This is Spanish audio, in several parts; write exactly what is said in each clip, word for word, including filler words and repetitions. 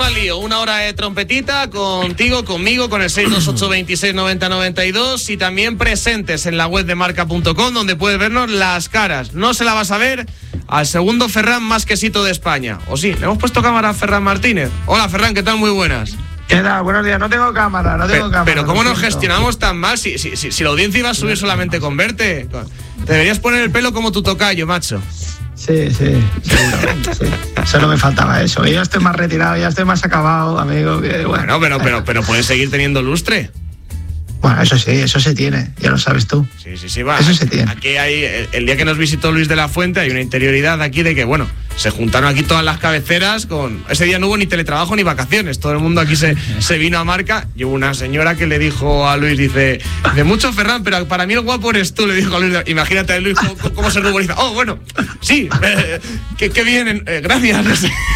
pa'l lío. Una hora de trompetita contigo, conmigo, con el seis dos ocho veintiséis noventa noventa y dos y también presentes en la web de marca punto com, donde puedes vernos las caras. No se la vas a ver al segundo Ferran más quesito de España. ¿O sí? ¿Le hemos puesto cámara a Ferran Martínez? Hola, Ferran, ¿qué tal? Muy buenas. ¿Qué tal? Buenos días. No tengo cámara, no tengo pero, cámara. Pero ¿cómo lo nos siento. gestionamos tan mal? Si, si, si, si la audiencia iba a subir solamente con verte. Te deberías poner el pelo como tu tocayo, macho. Sí, sí, seguro. Sí. Solo me faltaba eso. Yo ya estoy más retirado, ya estoy más acabado, amigo. Que, bueno, bueno, pero, pero, pero puedes seguir teniendo lustre. Bueno, eso sí, eso se tiene, ya lo sabes tú. Sí, sí, sí, va. Eso se tiene. Aquí hay, el, el día que nos visitó Luis de la Fuente, hay una interioridad aquí de que, bueno, se juntaron aquí todas las cabeceras con... Ese día no hubo ni teletrabajo ni vacaciones, todo el mundo aquí se, se vino a marca. Y hubo una señora que le dijo a Luis, dice, de mucho Ferran, pero para mí el guapo eres tú, le dijo a Luis. Imagínate a Luis cómo, cómo se ruboriza. Oh, bueno, sí, eh, qué, qué bien, eh, gracias.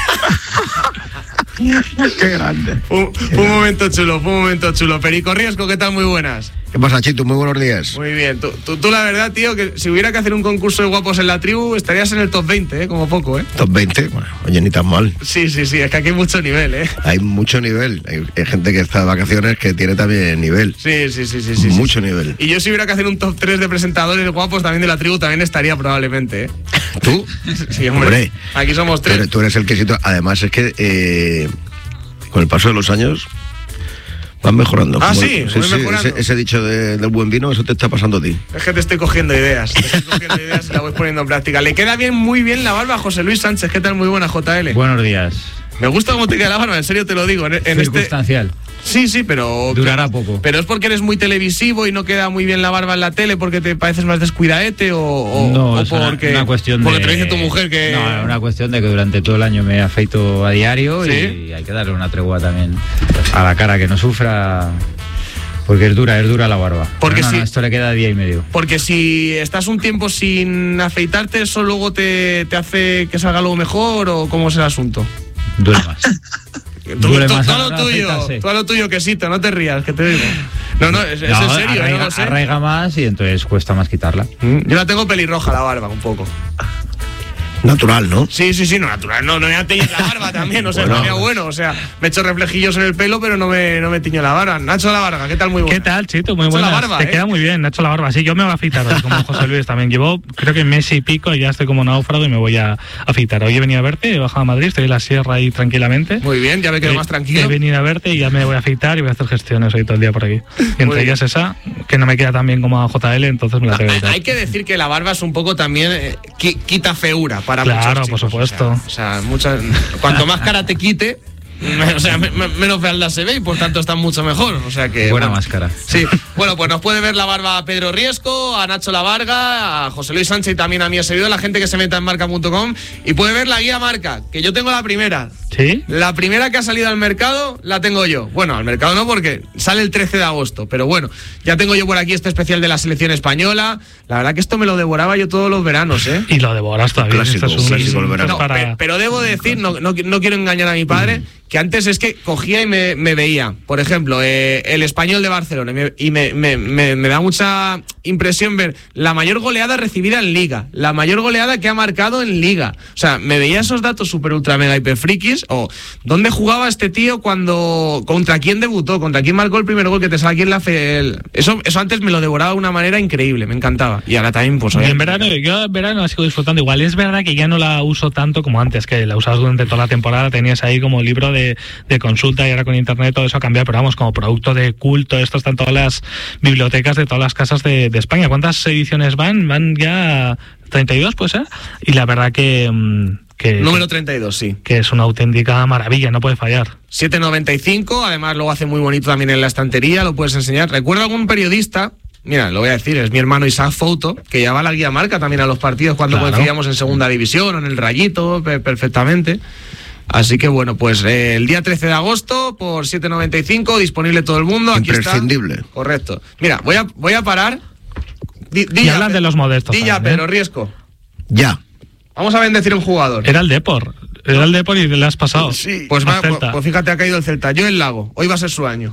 Qué grande. Fue, fue un momento chulo, fue un momento chulo. Perico Riesco, ¿qué tal? Muy buenas. ¿Qué pasa, Chito? Muy buenos días. Muy bien. Tú, tú, tú la verdad, tío, que si hubiera que hacer un concurso de guapos en la tribu, estarías en el top veinte, ¿eh? Como poco, ¿eh? Top veinte, bueno, oye, ni tan mal. Sí, sí, sí, es que aquí hay mucho nivel, ¿eh? Hay mucho nivel. Hay, hay gente que está de vacaciones que tiene también nivel. Sí, sí, sí, sí, sí. Mucho sí. nivel. Y yo si hubiera que hacer un top tres de presentadores guapos también de la tribu, también estaría probablemente, ¿eh? ¿Tú? Sí, hombre. Hombre. Aquí somos tres. Tú eres, tú eres el quesito. Además, es que eh, con el paso de los años van mejorando. Ah, Como, sí, sí, voy sí, mejorando. ese, ese dicho de, del buen vino, eso te está pasando a ti. Es que te estoy cogiendo ideas. Te estoy cogiendo ideas y la voy poniendo en práctica. Le queda bien, muy bien la barba a José Luis Sánchez. ¿Qué tal? Muy buena, J L. Buenos días. Me gusta cómo te queda la barba, en serio te lo digo. En, en Circunstancial. Este... Sí, sí, pero... Durará poco. ¿Pero es porque eres muy televisivo y no queda muy bien la barba en la tele porque te pareces más descuidaete o, o, no, o es porque, una, una cuestión porque de... te lo dice tu mujer que... No, es una cuestión de que durante todo el año me afeito a diario. ¿Sí? Y hay que darle una tregua también a la cara, que no sufra... Porque es dura, es dura la barba. Porque no, si, no, esto le queda día y medio. Porque si estás un tiempo sin afeitarte, ¿eso luego te, te hace que salga algo mejor o cómo es el asunto? Duele más. Tú, Duele tú, más tú a lo tuyo, tú a lo tuyo, quesito, no te rías, que te digo. No, no, es, no, es en serio, arraiga, no lo sé. Arraiga más y entonces cuesta más quitarla. Mm, yo la tengo pelirroja la barba, un poco. Natural, ¿no? Sí, sí, sí, no, natural. No, no me tiño la barba también, o sea, bueno, estaría bueno. O sea, me echo reflejillos en el pelo, pero no me, no me tiño la barba. Nacho La Varga, ¿qué tal? Muy bueno. ¿Qué tal, Chito? Muy Nacho buenas. La Barba, Te ¿eh? queda muy bien, Nacho La Barba. Sí, yo me voy a afeitar hoy, como José Luis también. Llevo, creo que mes y pico y ya estoy como náufrago y me voy a afeitar. Hoy he venido a verte, he bajado a Madrid, estoy en la sierra ahí tranquilamente. Muy bien, ya me quedo he, más tranquilo. He venido a verte y ya me voy a afeitar y voy a hacer gestiones hoy todo el día por aquí. Y entre ellas esa, que no me queda tan bien como a J L, entonces me la tengo que quitar. Hay que decir que la barba es un poco también eh, quita feura para claro, muchos chicos. Por supuesto. O sea, o sea muchas, cuanto más cara te quite, o sea, me, me, menos fealdad se ve y por tanto está mucho mejor. O sea que buena bueno, máscara. Sí, bueno, pues nos puede ver la barba a Pedro Riesco, a Nacho La Varga, a José Luis Sánchez y también a mí, a servidor, la gente que se meta en marca punto com y puede ver la guía marca, que yo tengo la primera. ¿Sí? La primera que ha salido al mercado la tengo yo. Bueno, al mercado no, porque sale el trece de agosto, pero bueno, ya tengo yo por aquí este especial de la selección española. La verdad que esto me lo devoraba yo todos los veranos, ¿eh? Y lo devoras todavía. Clásico, Esto es un, clásico del verano. No, para... pe- pero debo decir, no, no, no quiero engañar a mi padre, que antes es que cogía y me, me veía, por ejemplo, eh, el Español de Barcelona, y, me, y me, me, me, me da mucha impresión ver la mayor goleada recibida en Liga, la mayor goleada que ha marcado en Liga. O sea, me veía esos datos super ultra mega hiper frikis, o dónde jugaba este tío cuando, contra quién debutó, contra quién marcó el primer gol que te sale aquí en la fe. El, eso, eso antes me lo devoraba de una manera increíble, me encantaba. Y ahora también, pues... Y en verano, yo en verano la sigo disfrutando. Igual es verdad que ya no la uso tanto como antes, que la usabas durante toda la temporada, tenías ahí como libro de, de consulta y ahora con internet todo eso ha cambiado, pero vamos, como producto de culto, esto está en todas las bibliotecas de todas las casas de, de España. ¿Cuántas ediciones van? Van ya treinta y dos, pues, ¿eh? Y la verdad que... Que, Número treinta y dos, sí. Que es una auténtica maravilla, no puede fallar. siete noventa y cinco, además lo hace muy bonito también en la estantería, lo puedes enseñar. Recuerdo algún periodista, mira, lo voy a decir, es mi hermano Isaac Fouto, que llevaba la guía marca también a los partidos cuando claro. coincidíamos en segunda división o en el Rayito, pe- perfectamente. Así que bueno, pues eh, el día trece de agosto por siete noventa y cinco, disponible todo el mundo. Aquí imprescindible. Está. Correcto. Mira, voy a, voy a parar. Di, di y ya, hablan de los modestos. Di ya, también, Pedro ¿eh? Riesco. Ya. Vamos a bendecir a un jugador. Era el Depor. Era el Depor y le has pasado. Sí. Pues, va, pues, pues fíjate, ha caído el Celta. Yo el Lago. Hoy va a ser su año.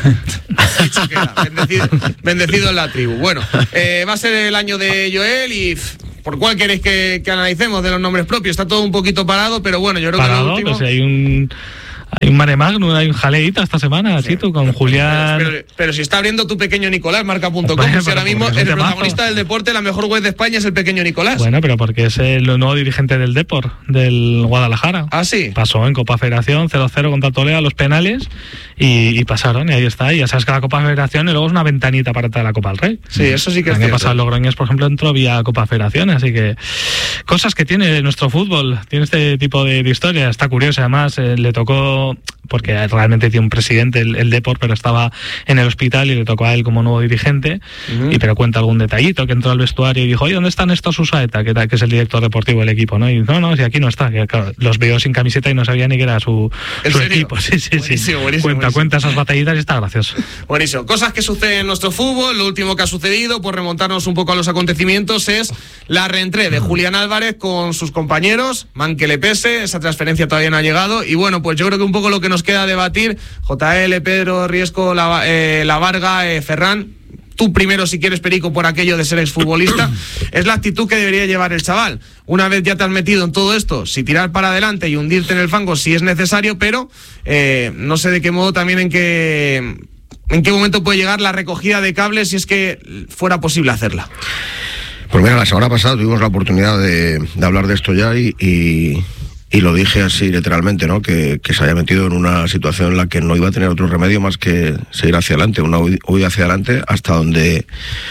Dicho queda. Bendecido, bendecido en la tribu. Bueno, eh, va a ser el año de Joel y... Pff, ¿por cuál queréis que, que analicemos de los nombres propios? Está todo un poquito parado, pero bueno, yo creo parado, que lo último... pues hay un... Hay un mare magnum, hay un jaleíta esta semana, sí, tú, con Julián. Pero, pero, pero si está abriendo tu pequeño Nicolás, marca punto com, Bueno, si ahora mismo es el protagonista del deporte, la mejor web de España es el pequeño Nicolás. Bueno, pero porque es el nuevo dirigente del Depor, del Guadalajara. Ah, sí. Pasó en Copa Federación cero cero contra Toledo a los penales y, y pasaron, y ahí está. Y ya sabes que la Copa Federación y luego es una ventanita para entrar a la Copa del Rey. Sí, eso sí que es el año cierto. pasado el Logroñés, por ejemplo, entró vía Copa Federación, así que cosas que tiene nuestro fútbol, tiene este tipo de, de historia. Está curioso, además, eh, le tocó, porque realmente tiene un presidente el, el Depor, pero estaba en el hospital y le tocó a él como nuevo dirigente, uh-huh. y pero cuenta algún detallito, que entró al vestuario y dijo, oye, ¿dónde está Néstor Susaeta? Que, que es el director deportivo del equipo, ¿no? Y no, no, si aquí no está. Que, claro, los veo sin camiseta y no sabía ni que era su, su equipo. Sí, sí, buenísimo, sí. Buenísimo, cuenta, buenísimo. cuenta esas batallitas y está gracioso. Buenísimo. Cosas que suceden en nuestro fútbol. Lo último que ha sucedido, por remontarnos un poco a los acontecimientos, es la reentré de Julián Álvarez con sus compañeros. Man que le pese, esa transferencia todavía no ha llegado. Y bueno, pues yo creo que un poco lo que nos queda debatir, J L, Pedro, Riesco, La, eh, La Varga, eh, Ferran, tú primero si quieres, Perico, por aquello de ser exfutbolista, es la actitud que debería llevar el chaval. Una vez ya te has metido en todo esto, si tirar para adelante y hundirte en el fango si es necesario, pero eh, no sé de qué modo también en qué, en qué momento puede llegar la recogida de cables si es que fuera posible hacerla. Pues mira, la semana pasada tuvimos la oportunidad de, de hablar de esto ya y, y, y lo dije así literalmente, ¿no? Que, que se había metido en una situación en la que no iba a tener otro remedio más que seguir hacia adelante, una huida hacia adelante hasta donde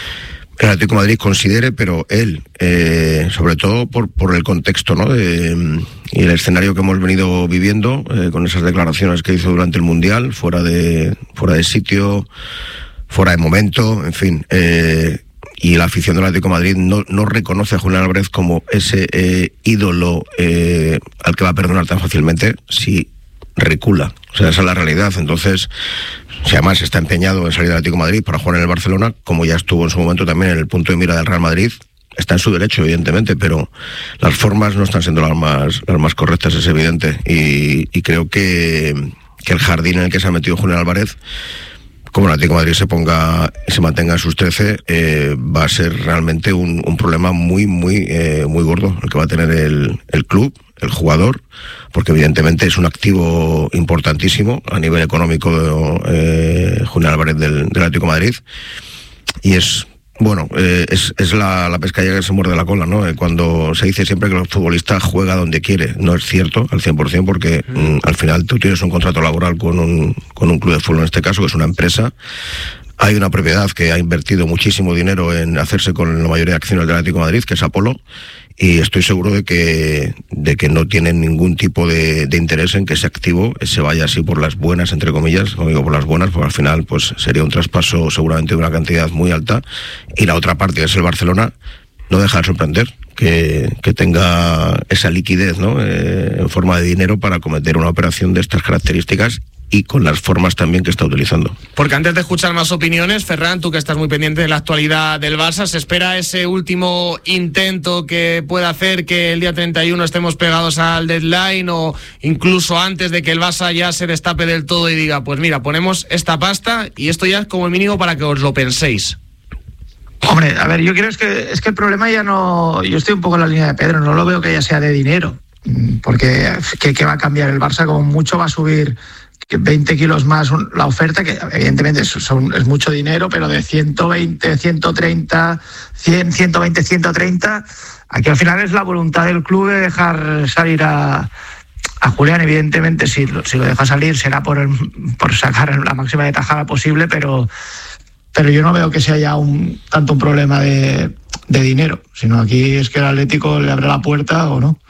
el Atlético de Madrid considere, pero él, eh, sobre todo por, por el contexto, ¿no? De, y el escenario que hemos venido viviendo, eh, con esas declaraciones que hizo durante el Mundial, fuera de, fuera de sitio, fuera de momento, en fin, eh, y la afición del Atlético de Madrid no, no reconoce a Julián Álvarez como ese eh, ídolo eh, al que va a perdonar tan fácilmente si recula. O sea, esa es la realidad. Entonces, si además está empeñado en salir del Atlético de Madrid para jugar en el Barcelona, como ya estuvo en su momento también en el punto de mira del Real Madrid, está en su derecho, evidentemente, pero las formas no están siendo las más, las más correctas, es evidente. Y, y creo que, que el jardín en el que se ha metido Julián Álvarez, como el Atlético de Madrid se ponga y se mantenga en sus trece, eh, va a ser realmente un, un problema muy, muy, eh, muy gordo el que va a tener el, el club, el jugador, porque evidentemente es un activo importantísimo a nivel económico de eh, Julián Álvarez del, del Atlético de Madrid, y es bueno, eh, es, es la, la pescadilla que se muerde la cola, ¿no? Eh, cuando se dice siempre que el futbolista juega donde quiere, no es cierto al cien por ciento, porque mm, al final tú tienes un contrato laboral con un, con un club de fútbol, en este caso, que es una empresa. Hay una propiedad que ha invertido muchísimo dinero en hacerse con la mayoría de acciones del Atlético de Madrid, que es Apolo, y estoy seguro de que de que no tienen ningún tipo de, de interés en que ese activo se vaya así por las buenas, entre comillas, como digo, por las buenas, porque al final pues sería un traspaso seguramente de una cantidad muy alta, y la otra parte, que es el Barcelona, no deja de sorprender que, que tenga esa liquidez, ¿no? Eh, en forma de dinero para cometer una operación de estas características y con las formas también que está utilizando. Porque antes de escuchar más opiniones, Ferran, tú que estás muy pendiente de la actualidad del Barça, ¿se espera ese último intento que pueda hacer que el día treinta y uno estemos pegados al deadline, o incluso antes de que el Barça ya se destape del todo y diga, pues mira, ponemos esta pasta y esto ya es como el mínimo para que os lo penséis? Hombre, a ver, yo creo es que, es que el problema ya no... Yo estoy un poco en la línea de Pedro, no lo veo que ya sea de dinero, porque ¿qué, qué va a cambiar el Barça? Como mucho va a subir veinte kilos más la oferta, que evidentemente es, son, es mucho dinero, pero de ciento veinte, ciento treinta, cien, ciento veinte, ciento treinta, aquí al final es la voluntad del club de dejar salir a, a Julián. Evidentemente si, si lo deja salir será por, el, por sacar la máxima de tajada posible, pero, pero yo no veo que sea ya un, tanto un problema de, de dinero, sino aquí es que el Atlético le abre la puerta o no,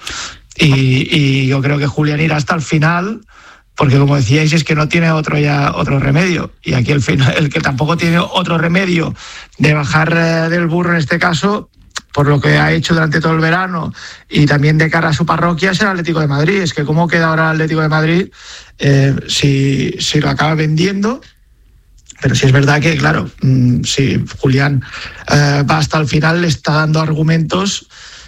y, y yo creo que Julián irá hasta el final, porque como decíais, es que no tiene otro ya otro remedio, y aquí el final, el que tampoco tiene otro remedio de bajar eh, del burro en este caso, por lo que ha hecho durante todo el verano y también de cara a su parroquia, es el Atlético de Madrid. Es que cómo queda ahora el Atlético de Madrid eh, si, si lo acaba vendiendo. Pero sí es verdad que, claro, mmm, si Julián eh, va hasta el final, le está dando argumentos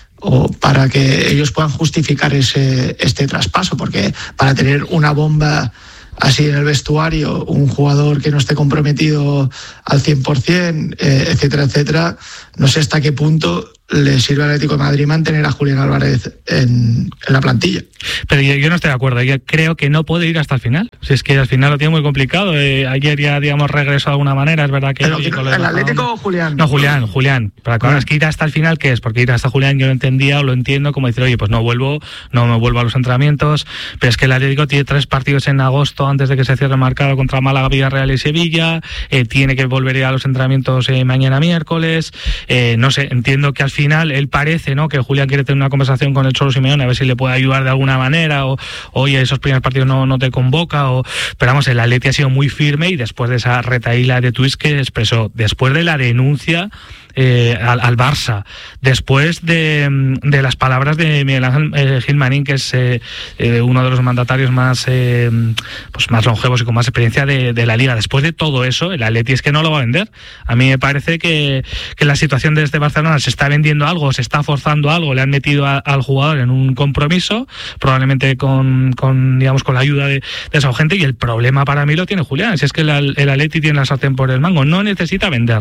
o para que ellos puedan justificar ese este traspaso, porque para tener una bomba así en el vestuario, un jugador que no esté comprometido al cien por ciento, eh, etcétera, etcétera, no sé hasta qué punto le sirve al Atlético de Madrid mantener a Julián Álvarez en, en la plantilla. Pero yo, yo no estoy de acuerdo, yo creo que no puede ir hasta el final. Si es que al final lo tiene muy complicado. Eh, ayer ya, digamos, regresó de alguna manera, es verdad que... Pero, oye, ¿el Atlético o Julián? No, Julián, Julián. Para que ahora es que ir hasta el final, ¿qué es? Porque ir hasta Julián yo lo entendía o lo entiendo como decir, oye, pues no vuelvo, no me vuelvo a los entrenamientos, pero es que el Atlético tiene tres partidos en agosto antes de que se cierre el mercado contra Málaga, Villarreal y Sevilla, eh, tiene que volver a los entrenamientos eh, mañana miércoles, eh, no sé, entiendo que al final él parece, ¿no?, que Julián quiere tener una conversación con el Cholo Simeone a ver si le puede ayudar de alguna manera, o oye, esos primeros partidos no, no te convoca, o pero vamos, el Atleti ha sido muy firme y después de esa retaíla de tweets que expresó, después de la denuncia Eh, al, al Barça, después de, de las palabras de Miguel Ángel eh, Gilmarín, que es eh, eh, uno de los mandatarios más eh, pues más longevos y con más experiencia de, de la Liga, después de todo eso, el Atleti es que no lo va a vender. A mí me parece que, que la situación de este Barcelona se está vendiendo algo, se está forzando algo, le han metido a, al jugador en un compromiso, probablemente con, con digamos con la ayuda de, de esa gente, y el problema para mí lo tiene Julián, si es que el, el Atleti tiene la sartén por el mango, no necesita vender,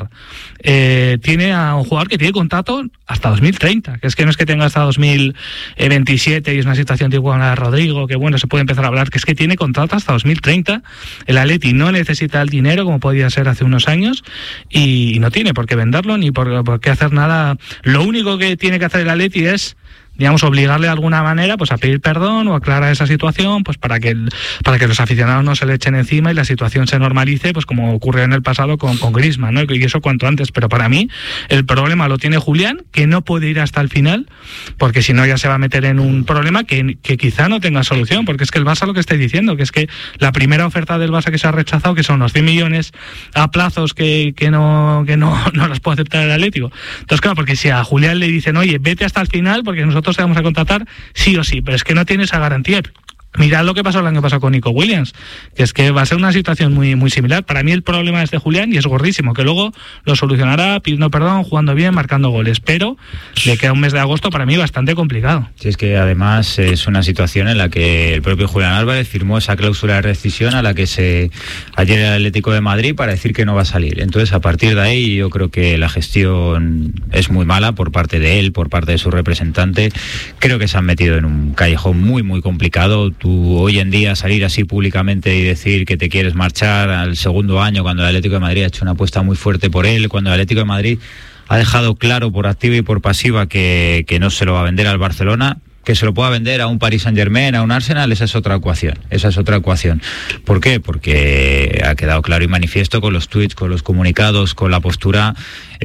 eh, tiene a un jugador que tiene contrato hasta dos mil treinta, que es que no es que tenga hasta dos mil veintisiete y es una situación tipo como la de Rodrigo, que bueno, se puede empezar a hablar, que es que tiene contrato hasta dos mil treinta, el Atleti no necesita el dinero como podía ser hace unos años y, y no tiene por qué venderlo ni por, por qué hacer nada. Lo único que tiene que hacer el Atleti es, digamos, obligarle de alguna manera pues a pedir perdón o aclarar esa situación, pues para que el, para que los aficionados no se le echen encima y la situación se normalice, pues como ocurrió en el pasado con, con Griezmann, ¿no? Y eso cuanto antes. Pero para mí el problema lo tiene Julián, que no puede ir hasta el final, porque si no ya se va a meter en un problema que, que quizá no tenga solución, porque es que el Barça, lo que estoy diciendo, que es que la primera oferta del Barça que se ha rechazado, que son los cien millones a plazos que, que no que no, no los puede aceptar el Atlético. Entonces claro, porque si a Julián le dicen, oye, vete hasta el final porque nosotros te vamos a contratar sí o sí, pero es que no tiene esa garantía. Mirad lo que pasó el año pasado con Nico Williams, que es que va a ser una situación muy muy similar. Para mí el problema es de Julián y es gordísimo, que luego lo solucionará pidiendo perdón, jugando bien, marcando goles, pero le queda un mes de agosto para mí bastante complicado. Sí, es que además es una situación en la que el propio Julián Álvarez firmó esa cláusula de rescisión a la que se ayer el Atlético de Madrid para decir que no va a salir. Entonces, a partir de ahí yo creo que la gestión es muy mala por parte de él, por parte de su representante. Creo que se han metido en un callejón muy muy complicado. Tú hoy en día salir así públicamente y decir que te quieres marchar al segundo año, cuando el Atlético de Madrid ha hecho una apuesta muy fuerte por él, cuando el Atlético de Madrid ha dejado claro por activa y por pasiva que, que no se lo va a vender al Barcelona, que se lo pueda vender a un Paris Saint-Germain, a un Arsenal, esa es otra ecuación, esa es otra ecuación. ¿Por qué? Porque ha quedado claro y manifiesto con los tweets, con los comunicados, con la postura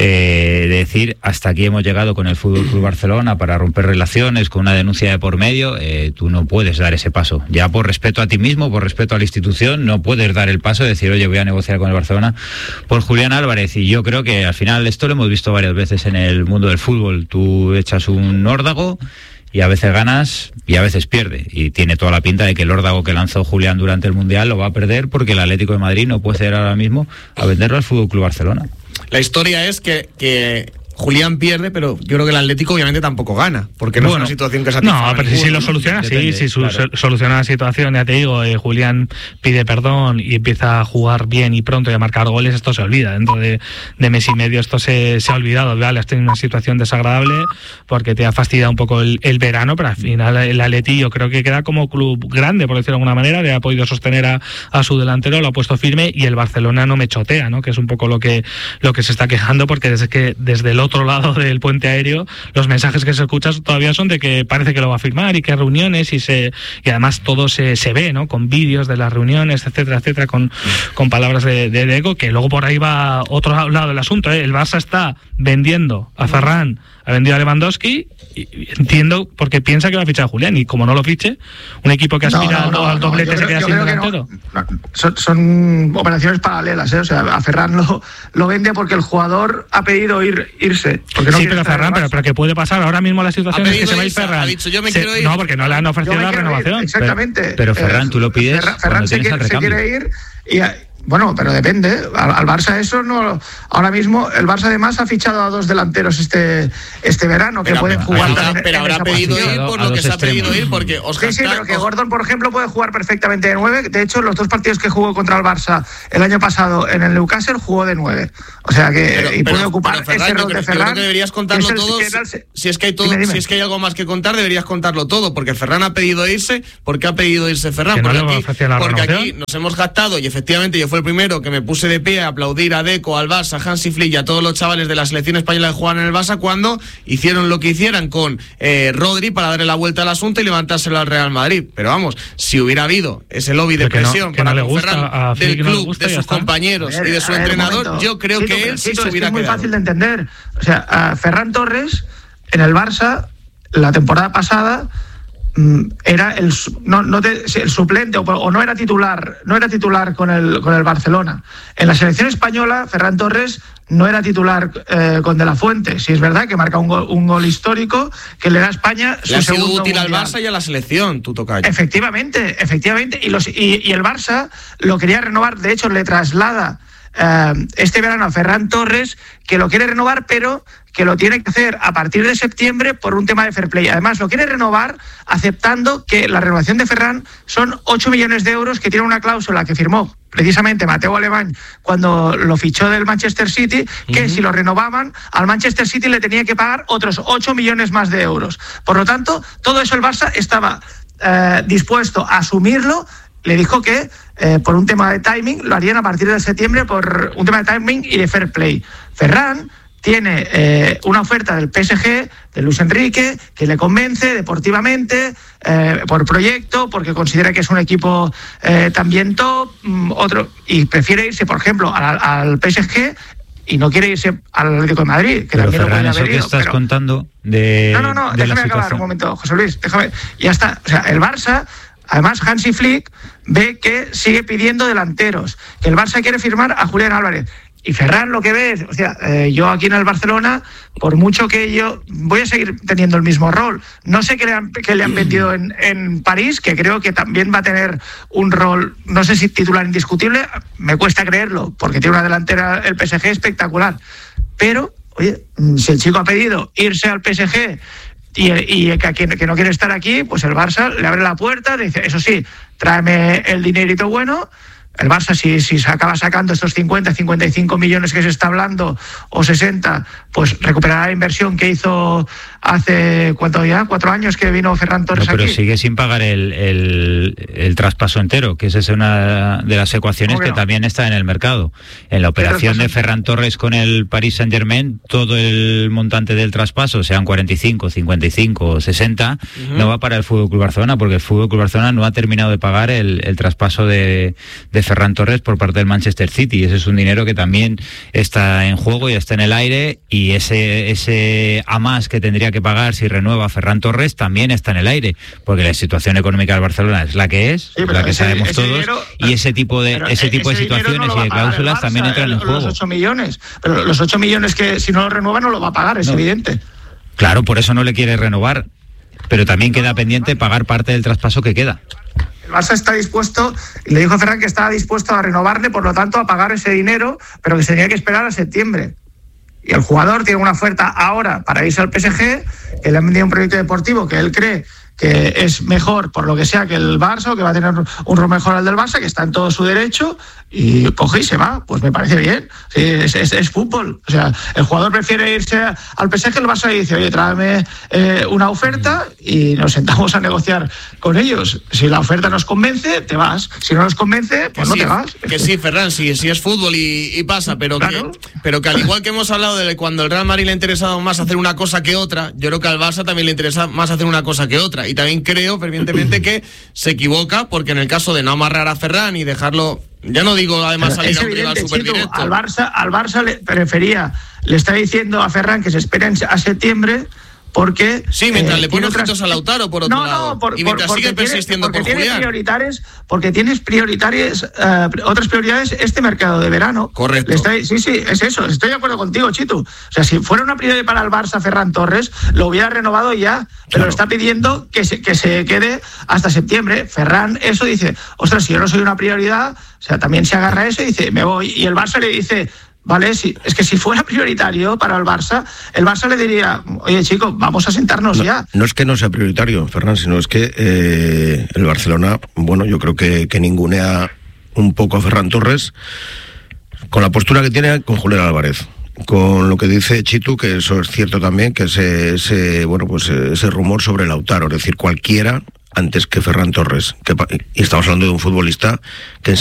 eh, de decir hasta aquí hemos llegado con el Fútbol Club Barcelona para romper relaciones, con una denuncia de por medio. Eh, tú no puedes dar ese paso, ya por respeto a ti mismo, por respeto a la institución, no puedes dar el paso de decir, oye, voy a negociar con el Barcelona por Julián Álvarez. Y yo creo que al final esto lo hemos visto varias veces en el mundo del fútbol. Tú echas un órdago y a veces ganas y a veces pierde, y tiene toda la pinta de que el órdago que lanzó Julián durante el Mundial lo va a perder, porque el Atlético de Madrid no puede ceder ahora mismo a venderlo al Fútbol Club Barcelona. La historia es que, que Julián pierde, pero yo creo que el Atlético obviamente tampoco gana, porque no bueno, es una situación que satisfaga. No, pero si, si lo soluciona, sí, si su, claro. soluciona la situación, ya te digo, eh, Julián pide perdón y empieza a jugar bien y pronto y a marcar goles, esto se olvida. Dentro de, de mes y medio esto se, se ha olvidado. Vale, has tenido una situación desagradable porque te ha fastidiado un poco el, el verano, pero al final el Atleti yo creo que queda como club grande, por decirlo de alguna manera, le ha podido sostener a, a su delantero, lo ha puesto firme, y el Barcelona no me chotea, ¿no? Que es un poco lo que, lo que se está quejando, porque desde que desde el otro lado del puente aéreo los mensajes que se escuchan todavía son de que parece que lo va a firmar y que hay reuniones y se y además todo se, se ve, ¿no? Con vídeos de las reuniones, etcétera, etcétera, con, con palabras de, de Deco, que luego por ahí va otro lado del asunto, ¿eh? El Barça está vendiendo a Ferran, ha vendido a Lewandowski, y entiendo porque piensa que va a fichar a Julián, y como no lo fiche, un equipo que aspira no, no, no, al doblete no, se queda sin delantero. No. Son, son operaciones paralelas, ¿eh? O sea, a Ferran lo, lo vende porque el jugador ha pedido ir irse. Porque no sí, pero Ferran, pero, pero ¿qué puede pasar? Ahora mismo la situación es que se va a ir Ferran. Ha dicho, yo me se, quiero ir. No, porque no le han ofrecido la renovación. Ir, exactamente. Pero, pero Ferran, tú lo pides Ferran, Ferran se, quiere, se quiere ir y, Bueno, pero depende. Al, al Barça eso no. Ahora mismo el Barça además ha fichado a dos delanteros este este verano que pero, pueden jugar. Pero, también pero en habrá esa pedido posición. ir por lo que se ha pedido ir, porque Oscar. Sí, sí, pero que Gordon, por ejemplo, puede jugar perfectamente de nueve. De hecho, los dos partidos que jugó contra el Barça el año pasado en el Newcastle jugó de nueve. O sea que pero, y pero, puede ocupar pero, Ferran, ese rol creo, de Ferran. Creo que deberías contarlo el, todo. el, si, si es que hay todo, dime, dime. si es que hay algo más que contar, deberías contarlo todo, porque Ferran ha pedido irse. ¿Por qué ha pedido irse Ferran? No porque aquí, la porque aquí nos hemos jactado y efectivamente yo fui el primero que me puse de pie a aplaudir a Deco, al Barça, a Hansi Flick y a todos los chavales de la selección española que juegan en el Barça cuando hicieron lo que hicieran con eh, Rodri para darle la vuelta al asunto y levantárselo al Real Madrid. Pero vamos, si hubiera habido ese lobby de que presión no, que para no con Ferran del no club, gusta, de sus está. compañeros ver, y de su ver, entrenador, yo creo Chito, que él sí Chito, se hubiera es que es muy quedado. fácil de entender. O sea, Ferran Torres en el Barça la temporada pasada era el no, no te, el suplente o, o no era titular no era titular con el con el Barcelona. En la selección española Ferran Torres no era titular eh, con De La Fuente. Sí es verdad que marca un gol, un gol histórico que le da a España su le ha sido segundo útil mundial. al Barça y a la selección, tu tocayo. Efectivamente, efectivamente y, los, y, y el Barça lo quería renovar. De hecho le traslada Uh, este verano a Ferran Torres, que lo quiere renovar, pero que lo tiene que hacer a partir de septiembre por un tema de fair play. Además, lo quiere renovar aceptando que la renovación de Ferran son ocho millones de euros, que tiene una cláusula que firmó precisamente Mateo Alemán cuando lo fichó del Manchester City, que uh-huh. si lo renovaban, al Manchester City le tenía que pagar otros ocho millones más de euros. Por lo tanto, todo eso el Barça estaba uh, dispuesto a asumirlo. Le dijo que eh, por un tema de timing lo harían a partir de septiembre por un tema de timing y de fair play. Ferran tiene eh, una oferta del P S G, de Luis Enrique, que le convence deportivamente, eh, por proyecto, porque considera que es un equipo eh, también top, mm, otro, y prefiere irse, por ejemplo, al, al P S G y no quiere irse al Atlético de Madrid, que pero también Ferran, lo puede eso haber que ido, estás pero... contando de No, no, no, de déjame acabar un momento, José Luis, déjame, ya está, o sea, el Barça... Además, Hansi Flick ve que sigue pidiendo delanteros, que el Barça quiere firmar a Julián Álvarez. Y Ferran lo que ve es, o sea, eh, yo aquí en el Barcelona, por mucho que yo voy a seguir teniendo el mismo rol. No sé qué le han, qué le han vendido en, en París, que creo que también va a tener un rol, no sé si titular indiscutible, me cuesta creerlo, porque tiene una delantera el P S G espectacular. Pero, oye, si el chico ha pedido irse al P S G... Y, y que, que no quiere estar aquí, pues el Barça le abre la puerta, le dice, eso sí, tráeme el dinerito bueno. El Barça, si, si se acaba sacando estos cincuenta, cincuenta y cinco millones que se está hablando, o sesenta, pues recuperará la inversión que hizo hace, ¿cuánto ya? Cuatro años que vino Ferran Torres no, pero aquí. Pero sigue sin pagar el, el, el traspaso entero, que esa es una de las ecuaciones que no? también está en el mercado. En la operación de Ferran Torres con el Paris Saint-Germain, todo el montante del traspaso, sean cuarenta y cinco, cincuenta y cinco o sesenta, uh-huh. no va para el F C Barcelona, porque el F C Barcelona no ha terminado de pagar el, el traspaso de, de Ferran Torres por parte del Manchester City. Ese es un dinero que también está en juego y está en el aire, y ese, ese a más que tendría que pagar si renueva Ferran Torres también está en el aire, porque la situación económica del Barcelona es la que es, sí, la que ese, sabemos ese todos, dinero, y ese tipo de ese tipo ese de situaciones no y de cláusulas Barça, también entran en los juego. Los ocho millones, pero los ocho millones que si no lo renueva no lo va a pagar, es no. evidente. Claro, por eso no le quiere renovar, pero también queda pendiente pagar parte del traspaso que queda. El Barça está dispuesto, y le dijo a Ferran que estaba dispuesto a renovarle, por lo tanto a pagar ese dinero, pero que se tenía que esperar a septiembre. Y el jugador tiene una oferta ahora para irse al P S G, que le han vendido un proyecto deportivo que él cree que es mejor por lo que sea que el Barça, o que va a tener un rol mejor al del Barça, que está en todo su derecho, y coge y se va. Pues me parece bien. Sí, es, es, es fútbol. O sea, el jugador prefiere irse al P S G, el Barça y dice, oye, tráeme eh, una oferta y nos sentamos a negociar con ellos. Si la oferta nos convence, te vas. Si no nos convence, pues que no sí, te vas. Que sí, Ferran, sí, sí es fútbol y, y pasa, pero, claro. que, pero que al igual que hemos hablado de cuando el Real Madrid le ha interesado más hacer una cosa que otra, yo creo que al Barça también le interesa más hacer una cosa que otra. Y también creo fervientemente que se equivoca, porque en el caso de no amarrar a Ferran y dejarlo, ya no digo además salir a un rival súper directo. Al Barça, al Barça le prefería, le está diciendo a Ferran que se esperen a septiembre, porque... Sí, mientras eh, le pone otras... ojitos a Lautaro, por otro no, lado. No, por, y mientras por, sigue persistiendo porque por tienes Julián. Prioritarias, porque tienes prioritarias, eh, otras prioridades este mercado de verano. Correcto. Está, sí, sí, es eso. Estoy de acuerdo contigo, Chitu. O sea, si fuera una prioridad para el Barça Ferran Torres, lo hubiera renovado ya, pero claro. está pidiendo que se, que se quede hasta septiembre. Ferran eso dice, ostras, si yo no soy una prioridad, o sea, también se agarra a eso y dice, me voy. Y el Barça le dice... Vale, sí, es que si fuera prioritario para el Barça, el Barça le diría, oye chicos, vamos a sentarnos no, ya. No es que no sea prioritario, Ferran, sino es que eh, el Barcelona, bueno, yo creo que, que ningunea un poco a Ferran Torres con la postura que tiene con Julián Álvarez. Con lo que dice Chitu, que eso es cierto también, que ese, ese bueno, pues ese rumor sobre Lautaro, es decir, cualquiera antes que Ferran Torres, que, y estamos hablando de un futbolista que en